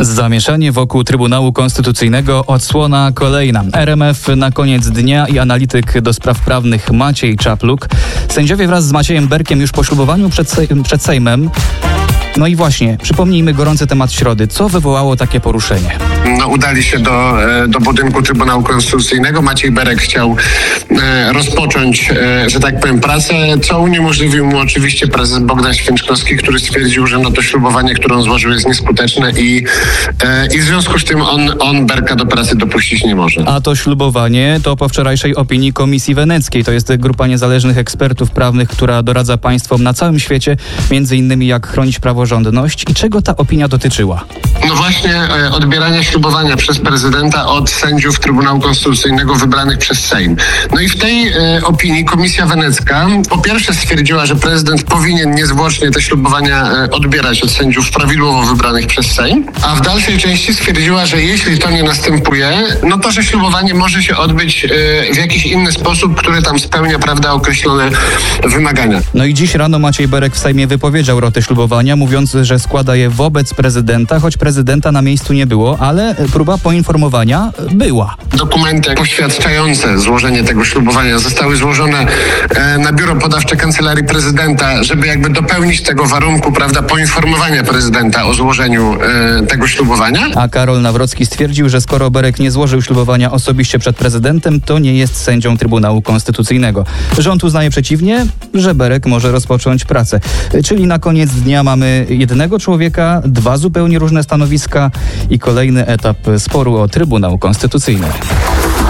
Zamieszanie wokół Trybunału Konstytucyjnego, odsłona kolejna. RMF na koniec dnia i analityk do spraw prawnych Maciej Czapluk. Sędziowie wraz z Maciejem Berkiem już po ślubowaniu przed Sejmem. No i właśnie, przypomnijmy gorący temat środy. Co wywołało takie poruszenie? Udali się do budynku Trybunału Konstytucyjnego. Maciej Berek chciał rozpocząć, że tak powiem, pracę, co uniemożliwił mu oczywiście prezes Bogdan Święczkowski, który stwierdził, że to ślubowanie, które on złożył, jest nieskuteczne i w związku z tym on Berka do pracy dopuścić nie może. A to ślubowanie to po wczorajszej opinii Komisji Weneckiej. To jest grupa niezależnych ekspertów prawnych, która doradza państwom na całym świecie, między innymi jak chronić praworządność. I czego ta opinia dotyczyła? No właśnie odbierania ślubowania przez prezydenta od sędziów Trybunału Konstytucyjnego wybranych przez Sejm. No i w tej opinii Komisja Wenecka po pierwsze stwierdziła, że prezydent powinien niezwłocznie te ślubowania odbierać od sędziów prawidłowo wybranych przez Sejm, a w dalszej części stwierdziła, że jeśli to nie następuje, no to, że ślubowanie może się odbyć w jakiś inny sposób, który tam spełnia, prawda, określone wymagania. No i dziś rano Maciej Berek w Sejmie wypowiedział rotę ślubowania, mówiąc, że składa je wobec prezydenta, choć prezydenta na miejscu nie było, ale próba poinformowania była. Dokumenty poświadczające złożenie tego ślubowania zostały złożone na biuro podawcze Kancelarii Prezydenta, żeby jakby dopełnić tego warunku, prawda, poinformowania prezydenta o złożeniu tego ślubowania. A Karol Nawrocki stwierdził, że skoro Berek nie złożył ślubowania osobiście przed prezydentem, to nie jest sędzią Trybunału Konstytucyjnego. Rząd uznaje przeciwnie, że Berek może rozpocząć pracę. Czyli na koniec dnia mamy jednego człowieka, dwa zupełnie różne stanowiska i kolejny etap sporu o Trybunał Konstytucyjny.